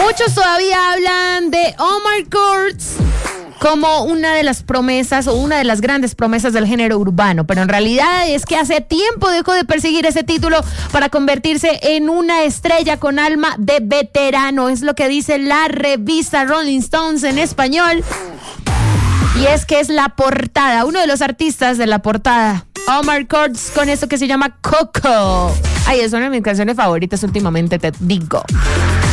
Muchos todavía hablan de Omar Kurz como una de las promesas o una de las grandes promesas del género urbano, pero en realidad es que hace tiempo dejó de perseguir ese título para convertirse en una estrella con alma de veterano, es lo que dice la revista Rolling Stones en español. Y es que es la portada, uno de los artistas de la portada, Omar Kurz, con eso que se llama Coco. Ay, es una de mis canciones favoritas últimamente, te digo.